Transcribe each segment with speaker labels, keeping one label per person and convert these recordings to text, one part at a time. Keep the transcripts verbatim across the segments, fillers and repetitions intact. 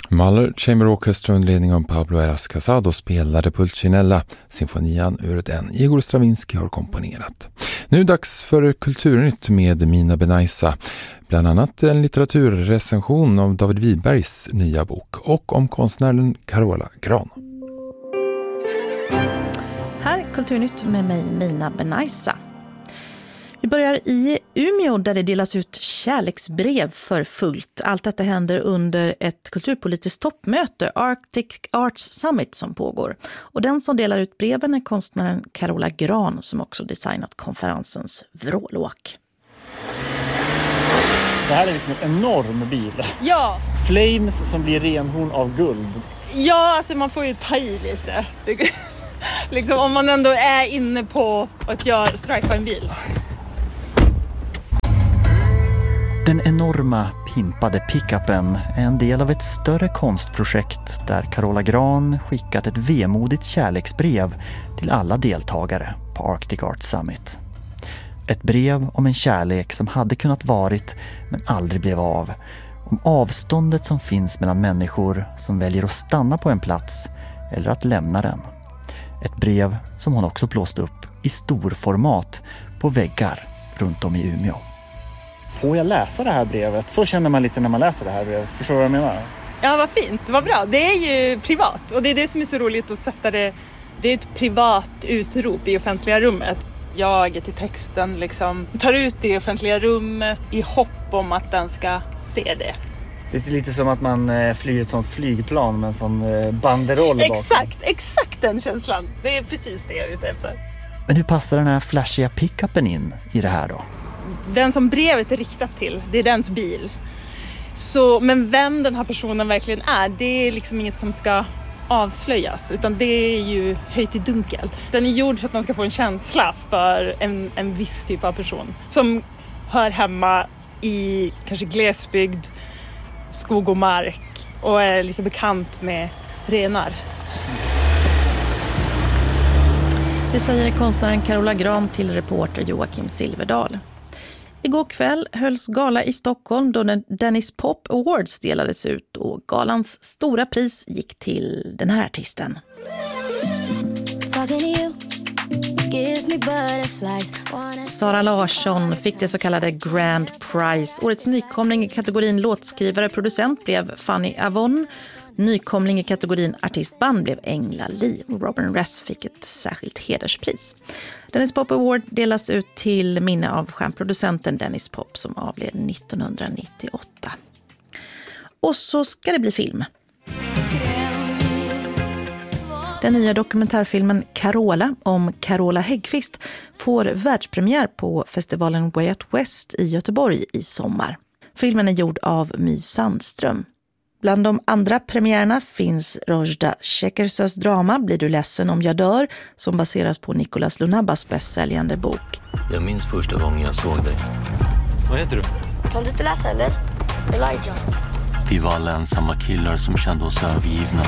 Speaker 1: Mahler Chamber Orchestra under ledning av Pablo Heras Casado spelade Pulcinella, symfonian ur den Igor Stravinsky har komponerat. Nu dags för Kulturnytt med Mina Benaisa, bland annat en litteraturrecension av David Wibergs nya bok och om konstnären Carola Gran.
Speaker 2: Här Kulturnytt med mig Mina Benaisa. Vi börjar i Umeå där det delas ut kärleksbrev för fullt. Allt detta händer under ett kulturpolitiskt toppmöte, Arctic Arts Summit, som pågår. Och den som delar ut breven är konstnären Carola Gran som också designat konferensens vrålåk.
Speaker 3: Det här är liksom en enorm bil.
Speaker 4: Ja.
Speaker 3: Flames som blir renhorn av guld.
Speaker 4: Ja, alltså man får ju ta i lite. Liksom om man ändå är inne på att göra strike på en bil.
Speaker 5: Den enorma pimpade pickupen är en del av ett större konstprojekt där Carola Gran skickat ett vemodigt kärleksbrev till alla deltagare på Arctic Arts Summit. Ett brev om en kärlek som hade kunnat varit men aldrig blev av. Om avståndet som finns mellan människor som väljer att stanna på en plats eller att lämna den. Ett brev som hon också blåst upp i stor format på väggar runt om i Umeå.
Speaker 3: Får jag läsa det här brevet? Så känner man lite när man läser det här brevet. Förstår du vad jag menar?
Speaker 4: Ja, vad fint. Vad bra. Det är ju privat. Och det är det som är så roligt att sätta det. Det är ett privat utrop i offentliga rummet. Jag till texten liksom tar ut det i offentliga rummet i hopp om att den ska se det.
Speaker 3: Det är lite som att man flyger ett sånt flygplan med en sån banderoll bakom.
Speaker 4: Exakt, exakt den känslan. Det är precis det jag är ute efter.
Speaker 5: Men hur passar den här flashiga pickupen in i det här då?
Speaker 4: Den som brevet är riktat till, det är dens bil. Så, men vem den här personen verkligen är, det är liksom inget som ska avslöjas. Utan det är ju höjt i dunkel. Den är gjord för att man ska få en känsla för en, en viss typ av person. Som hör hemma i kanske glesbygd, skog och mark. Och är lite bekant med renar.
Speaker 2: Det säger konstnären Carola Gran till reporter Joakim Silverdal. Igår kväll hölls gala i Stockholm då Dennis Pop Awards delades ut och galans stora pris gick till den här artisten. Sara Larsson fick det så kallade Grand Prize. Årets nykomling i kategorin låtskrivare och producent blev Fanny Avon. Nykomling i kategorin artistband blev Engla Lee och Robin Ress fick ett särskilt hederspris. Dennis Pop Award delas ut till minne av stjärnproducenten Dennis Pop som avled nittonhundranittioåtta. Och så ska det bli film. Den nya dokumentärfilmen Carola om Carola Häggkvist får världspremiär på festivalen Way Out West i Göteborg i sommar. Filmen är gjord av My Sandström. Bland de andra premiärerna finns Rojda Shekersös drama Blir du ledsen om jag dör, som baseras på Nicolas Lunabas bästsäljande bok.
Speaker 6: Jag minns första gången jag såg dig.
Speaker 3: Vad heter du?
Speaker 7: Kan du inte läsa eller? Elijah.
Speaker 6: Vi var alla ensamma killar som kände oss övergivna.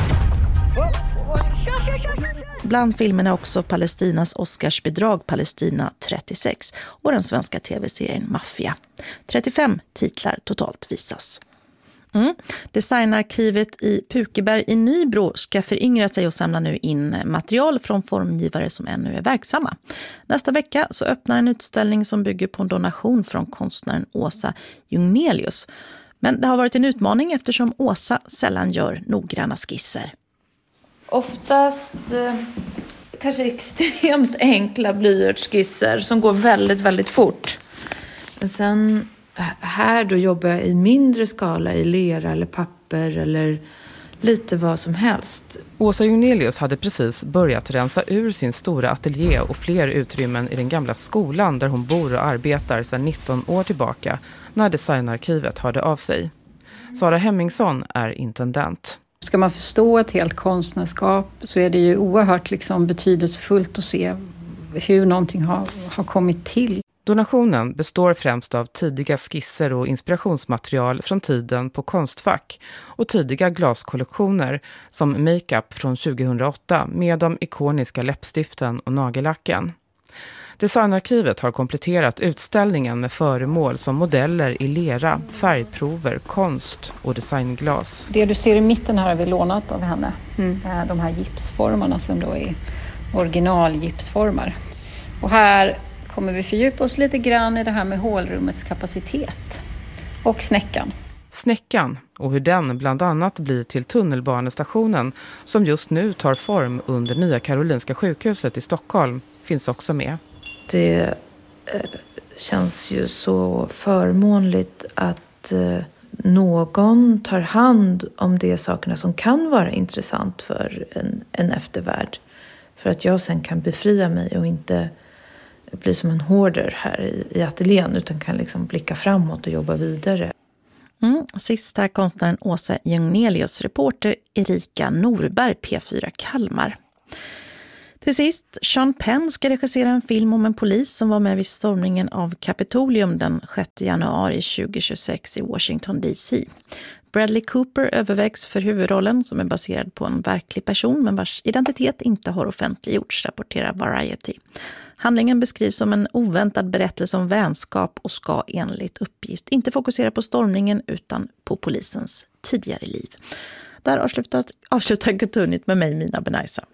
Speaker 2: Bland filmerna är också Palestinas Oscarsbidrag Palestina trettiosex och den svenska tv-serien Mafia. trettiofem titlar totalt visas. Mm. Designarkivet i Pukeberg i Nybro ska föryngra sig och samla nu in material från formgivare som ännu är verksamma. Nästa vecka så öppnar en utställning som bygger på en donation från konstnären Åsa Jungnelius. Men det har varit en utmaning eftersom Åsa sällan gör noggranna skisser.
Speaker 8: Oftast eh, kanske extremt enkla blyertsskisser som går väldigt, väldigt fort. Men sen här då jobbar jag i mindre skala i lera eller papper eller lite vad som helst.
Speaker 9: Åsa Junelius hade precis börjat rensa ur sin stora ateljé och fler utrymmen i den gamla skolan där hon bor och arbetar sedan nitton år tillbaka när designarkivet hörde av sig. Sara Hemmingsson är intendent.
Speaker 10: Ska man förstå ett helt konstnärskap så är det ju oerhört liksom betydelsefullt att se hur någonting har, har kommit till.
Speaker 9: Donationen består främst av tidiga skisser och inspirationsmaterial från tiden på Konstfack och tidiga glaskollektioner som Makeup från tjugohundraåtta med de ikoniska läppstiften och nagellacken. Designarkivet har kompletterat utställningen med föremål som modeller i lera, färgprover, konst och designglas.
Speaker 10: Det du ser i mitten här har vi lånat av henne. Mm. De här gipsformarna som då är originalgipsformar. Och här kommer vi fördjupa oss lite grann i det här med hålrummets kapacitet och snäckan.
Speaker 9: Snäckan och hur den bland annat blir till tunnelbanestationen som just nu tar form under Nya Karolinska sjukhuset i Stockholm finns också med.
Speaker 8: Det eh, känns ju så förmånligt att eh, någon tar hand om de sakerna som kan vara intressant för en, en eftervärld. För att jag sen kan befria mig och inte bli som en hoarder här i, i ateljén utan kan liksom blicka framåt och jobba vidare.
Speaker 2: Mm, sista konstnären Åsa Jungnelius, reporter Erika Norberg, P fyra Kalmar. Till sist, Sean Penn ska regissera en film om en polis som var med vid stormningen av Kapitolium den sjätte januari tjugohundratjugosex i Washington D C. Bradley Cooper övervägs för huvudrollen som är baserad på en verklig person men vars identitet inte har offentliggjorts, rapporterar Variety. Handlingen beskrivs som en oväntad berättelse om vänskap och ska enligt uppgift inte fokusera på stormningen utan på polisens tidigare liv. Där avslutar, avslutar Kulturnytt med mig, Mina Benaisa.